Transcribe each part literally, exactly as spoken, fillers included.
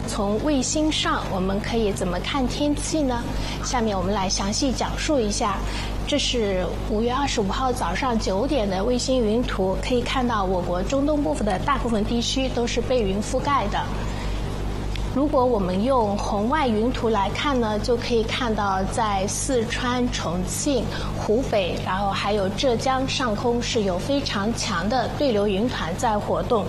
从卫星上我们可以怎么看天气呢？下面我们来详细讲述一下。这是五月二十五号早上九点的卫星云图，可以看到我国中东部分的大部分地区都是被云覆盖的。如果我们用红外云图来看呢，就可以看到在四川、重庆、湖北，然后还有浙江上空是有非常强的对流云团在活动。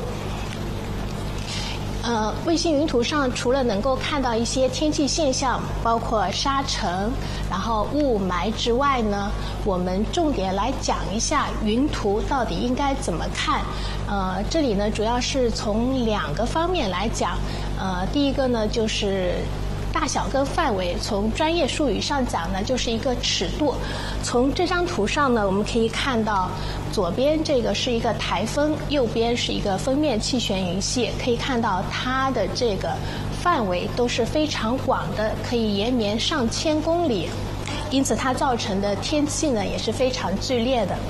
呃，卫星云图上除了能够看到一些天气现象，包括沙尘，然后雾霾之外呢，我们重点来讲一下云图到底应该怎么看。呃，这里呢主要是从两个方面来讲。呃，第一个呢就是大小跟范围，从专业术语上讲呢，就是一个尺度。从这张图上呢，我们可以看到，左边这个是一个台风，右边是一个锋面气旋云系，可以看到它的这个范围都是非常广的，可以延绵上千公里，因此它造成的天气呢也是非常剧烈的。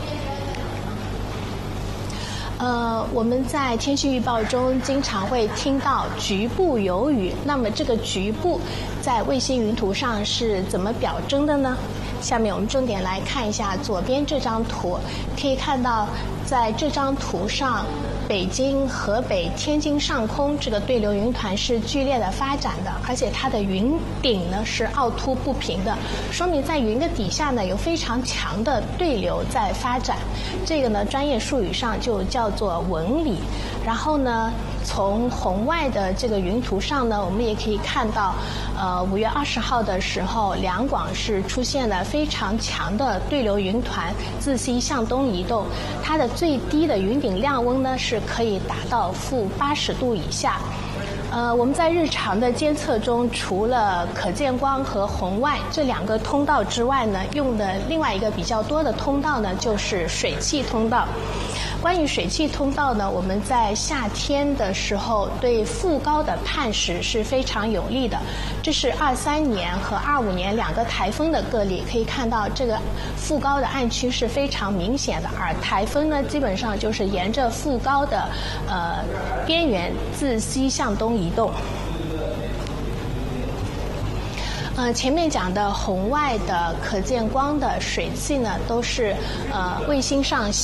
呃，我们在天气预报中经常会听到局部有雨，那么这个局部在卫星云图上是怎么表征的呢？下面我们重点来看一下左边这张图，可以看到在这张图上，北京、河北、天津上空这个对流云团是剧烈的发展的，而且它的云顶呢是凹凸不平的，说明在云的底下呢有非常强的对流在发展。这个呢专业术语上就叫做纹理。然后呢，从红外的这个云图上呢，我们也可以看到，呃，五月二十号的时候，两广是出现了非常强的对流云团自西向东移动，它的最低的云顶量温呢是可以达到负八十度以下。呃，我们在日常的监测中，除了可见光和红外这两个通道之外呢，用的另外一个比较多的通道呢，就是水汽通道。关于水汽通道呢，我们在夏天的时候对副高的判识是非常有利的。这是二三年和二五年两个台风的个例，可以看到这个副高的暗区是非常明显的，而台风呢，基本上就是沿着副高的呃边缘自西向东移动。呃，前面讲的红外的、可见光的、水汽呢，都是呃卫星上